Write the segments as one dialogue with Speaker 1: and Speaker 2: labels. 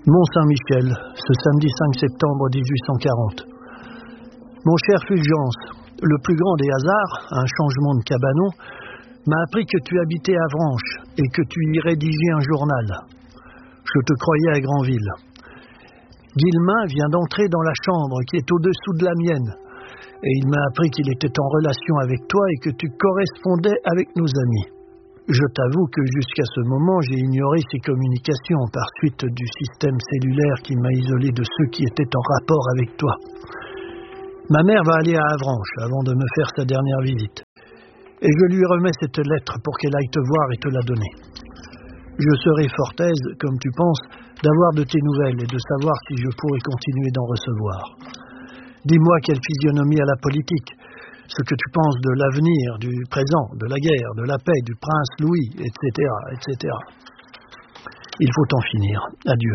Speaker 1: Mont-Saint-Michel, ce samedi 5 septembre 1840. Mon cher Fulgence, le plus grand des hasards, un changement de cabanon, m'a appris que tu habitais à Avranches et que tu y rédigeais un journal. Je te croyais à Granville. Guillemin vient d'entrer dans la chambre qui est au-dessous de la mienne et il m'a appris qu'il était en relation avec toi et que tu correspondais avec nos amis. Je t'avoue que jusqu'à ce moment, j'ai ignoré ces communications par suite du système cellulaire qui m'a isolé de ceux qui étaient en rapport avec toi. Ma mère va aller à Avranches avant de me faire sa dernière visite. Et je lui remets cette lettre pour qu'elle aille te voir et te la donner. Je serai fort aise, comme tu penses, d'avoir de tes nouvelles et de savoir si je pourrai continuer d'en recevoir. Dis-moi quelle physionomie a la politique, ce que tu penses de l'avenir, du présent, de la guerre, de la paix, du prince Louis, etc., etc. Il faut en finir. Adieu.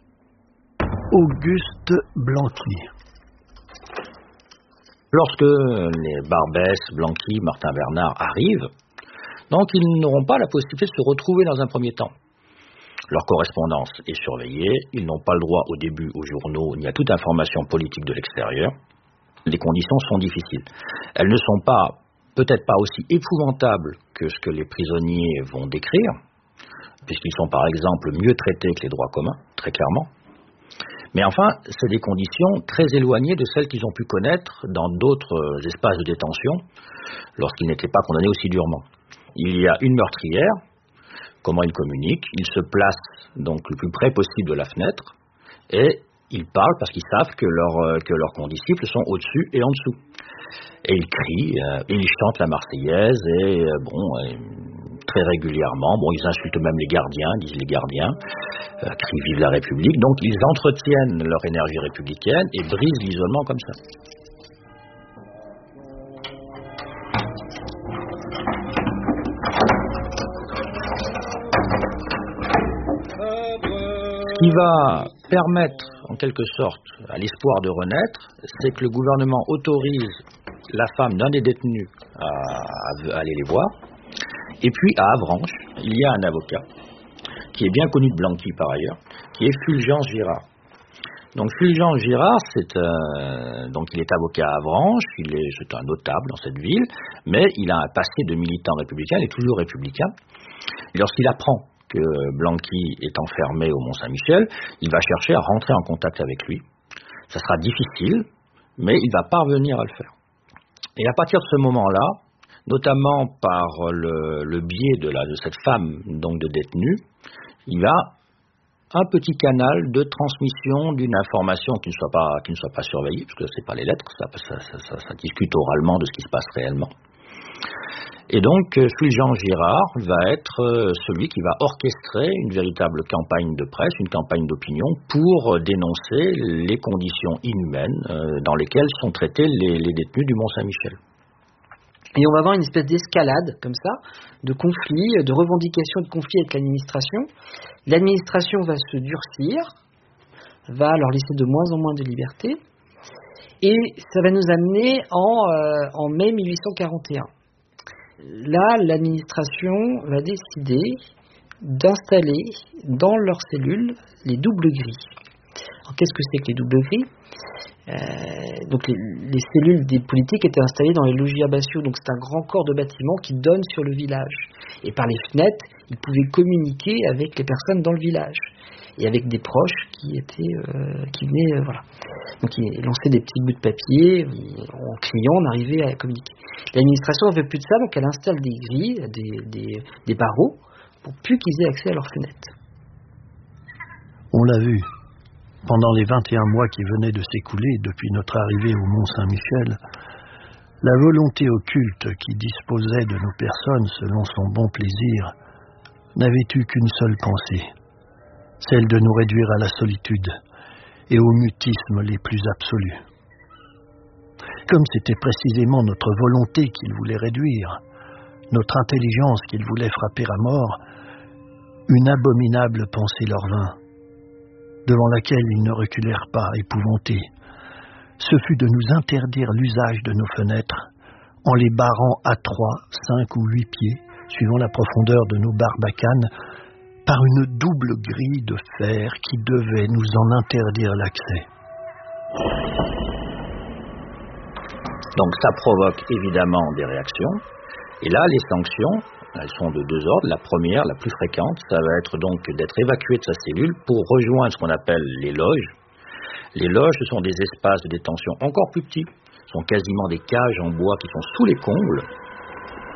Speaker 1: Auguste Blanqui.
Speaker 2: Lorsque les Barbès, Blanqui, Martin Bernard arrivent, donc ils n'auront pas la possibilité de se retrouver dans un premier temps. Leur correspondance est surveillée, ils n'ont pas le droit au début aux journaux ni à toute information politique de l'extérieur. Les conditions sont difficiles. Elles ne sont peut-être pas aussi épouvantables que ce que les prisonniers vont décrire, puisqu'ils sont par exemple mieux traités que les droits communs, très clairement. Mais enfin, c'est des conditions très éloignées de celles qu'ils ont pu connaître dans d'autres espaces de détention, lorsqu'ils n'étaient pas condamnés aussi durement. Il y a une meurtrière. Comment ils communiquent? Ils se placent donc le plus près possible de la fenêtre et ils parlent parce qu'ils savent que leurs condisciples sont au-dessus et en dessous. Et ils crient, et ils chantent la Marseillaise et très régulièrement, ils insultent même les gardiens, disent les gardiens, crient vive la République. Donc ils entretiennent leur énergie républicaine et brisent l'isolement comme ça. Ce qui va permettre, en quelque sorte, à l'espoir de renaître, c'est que le gouvernement autorise la femme d'un des détenus à aller les voir. Et puis, à Avranches, il y a un avocat, qui est bien connu de Blanqui par ailleurs, qui est Fulgence Girard. Donc, Fulgence Girard, il est avocat à Avranches, c'est un notable dans cette ville, mais il a un passé de militant républicain, il est toujours républicain. Et lorsqu'il apprend que Blanqui est enfermé au Mont-Saint-Michel, il va chercher à rentrer en contact avec lui. Ça sera difficile, mais il va parvenir à le faire. Et à partir de ce moment-là, notamment par le biais de cette femme donc de détenue, il a un petit canal de transmission d'une information qui ne soit pas surveillée, parce que c'est pas les lettres, ça discute oralement de ce qui se passe réellement. Et donc, Fulgence Girard va être celui qui va orchestrer une véritable campagne de presse, une campagne d'opinion pour dénoncer les conditions inhumaines dans lesquelles sont traités les détenus du Mont-Saint-Michel.
Speaker 3: Et on va avoir une espèce d'escalade, comme ça, de conflits, de revendications de conflits avec l'administration. L'administration va se durcir, va leur laisser de moins en moins de liberté, et ça va nous amener en mai 1841. Là, l'administration va décider d'installer dans leurs cellules les doubles grilles. Alors, qu'est-ce que c'est que les doubles grilles? Donc les cellules des politiques étaient installées dans les logis abbatiaux, donc c'est un grand corps de bâtiment qui donne sur le village. Et par les fenêtres, ils pouvaient communiquer avec les personnes dans le village et avec des proches qui venaient, voilà. Donc ils lançaient des petits bouts de papier, en criant, on arrivait à communiquer. L'administration ne veut plus de ça, donc elle installe des grilles, des barreaux, pour plus qu'ils aient accès à leurs fenêtres.
Speaker 1: On l'a vu. Pendant les 21 mois qui venaient de s'écouler depuis notre arrivée au Mont-Saint-Michel, la volonté occulte qui disposait de nos personnes selon son bon plaisir n'avait eu qu'une seule pensée, celle de nous réduire à la solitude et au mutisme les plus absolus. Comme c'était précisément notre volonté qu'il voulait réduire, notre intelligence qu'il voulait frapper à mort, une abominable pensée leur vint, devant laquelle ils ne reculèrent pas, épouvantés. Ce fut de nous interdire l'usage de nos fenêtres, en les barrant à 3, 5 ou 8 pieds, suivant la profondeur de nos barbacanes, par une double grille de fer qui devait nous en interdire l'accès.
Speaker 2: Donc ça provoque évidemment des réactions. Et là, les sanctions, elles sont de deux ordres. La première, la plus fréquente, ça va être donc d'être évacué de sa cellule pour rejoindre ce qu'on appelle les loges. Les loges, ce sont des espaces de détention encore plus petits. Ce sont quasiment des cages en bois qui sont sous les combles.